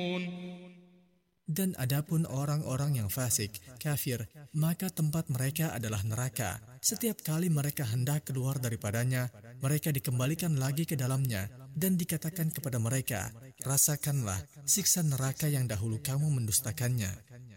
Dan adapun orang-orang yang fasik, kafir, maka tempat mereka adalah neraka. Setiap kali mereka hendak keluar daripadanya, mereka dikembalikan lagi ke dalamnya, dan dikatakan kepada mereka, rasakanlah siksa neraka yang dahulu kamu mendustakannya.